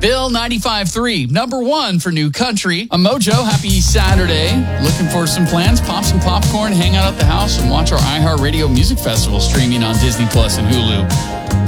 Bill 95.3, number one for new country. I'm Mojo. Happy Saturday. Looking for some plans? Pop some popcorn, hang out at the house, and watch our iHeartRadio Music Festival streaming on Disney Plus and Hulu.